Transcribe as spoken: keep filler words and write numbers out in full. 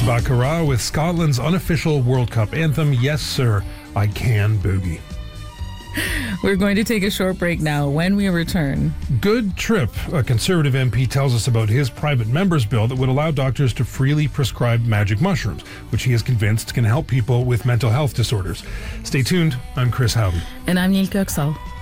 Baccarat with Scotland's unofficial World Cup anthem, Yes Sir, I Can Boogie. We're going to take a short break now. When we return, Good Trip, a Conservative M P, tells us about his private member's bill that would allow doctors to freely prescribe magic mushrooms, which he is convinced can help people with mental health disorders. Stay tuned. I'm Chris Howden. And I'm Neil Kirksall.